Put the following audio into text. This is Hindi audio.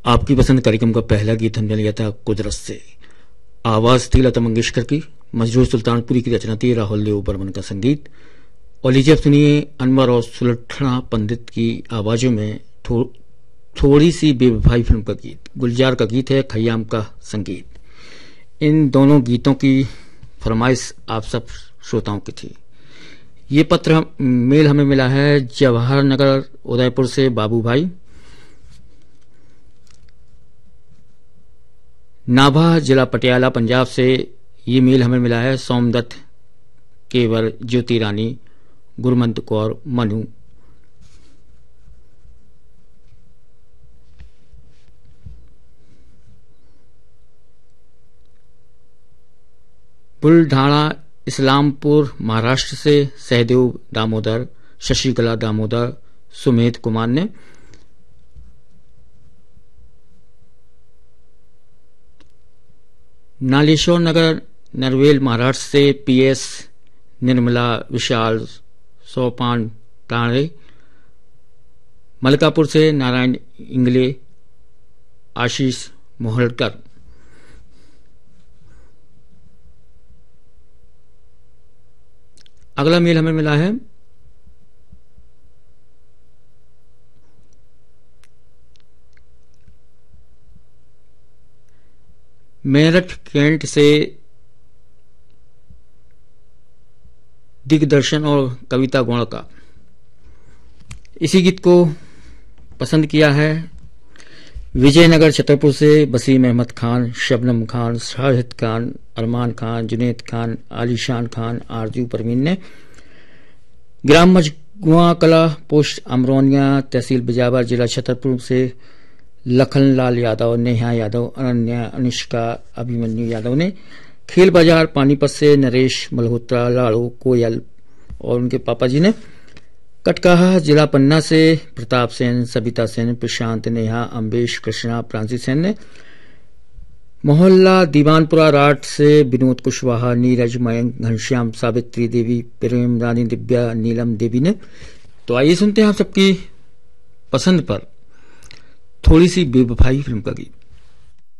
आपकी पसंद कार्यक्रम का पहला गीत हमने लिया था कुदरत से। आवाज थी लता मंगेशकर की, मजरूर सुल्तानपुरी की रचना थी राहुल देव बर्मन का संगीत। और लीजिए अब सुनिए अनवर और सुलक्षणा पंडित की आवाजों में थोड़ी सी बेवफाई फिल्म का गीत। गुलजार का गीत है, खयाम का संगीत। इन दोनों गीतों की फरमाइश आप सब श्रोताओं की थी। ये पत्र मेल हमें मिला है जवाहर नगर उदयपुर से बाबू भाई। नाभा जिला पटियाला पंजाब से ये मेल हमें मिला है सोमदत्त, केवल, ज्योति रानी, गुरमंत कौर, मनु। बुलढाणा इस्लामपुर महाराष्ट्र से सहदेव दामोदर, शशिकला दामोदर, सुमेध कुमार ने। नालेश्वर नगर नरवेल महाराष्ट्र से पीएस निर्मला, विशाल, सोपान ताणे। मलकापुर से नारायण इंगले, आशीष मोहलकर। अगला मेल हमें मिला है मेरठ कैंट से दिग्दर्शन और कविता गौड़ का। इसी गीत को पसंद किया है विजयनगर छतरपुर से वसीम अहमद खान, शबनम खान, शाहिद खान, अरमान खान, जुनेद खान, आलीशान खान, आरजू परवीन ने। ग्राम मजगुआ कला, पोस्ट अमरोनिया, तहसील बिजावर, जिला छतरपुर से लखनलाल यादव, नेहा यादव, अनन्या, अनुष्का, अभिमन्यु यादव ने। खेल बाजार पानीपत से नरेश मल्होत्रा, लाड़ो, कोयल और उनके पापा जी ने। कटकाहा जिला पन्ना से प्रताप सेन, सबिता सेन, प्रशांत, नेहा, अम्बेश, कृष्णा, प्रांसी सेन ने। मोहल्ला दीवानपुरा राठ से विनोद कुशवाहा, नीरज, मयंक, घनश्याम, सावित्री देवी, प्रेम रानी, दिव्या, नीलम देवी ने। तो आइए सुनते हैं आप सबकी पसंद पर थोड़ी सी बेवफाई फिल्म का गीत।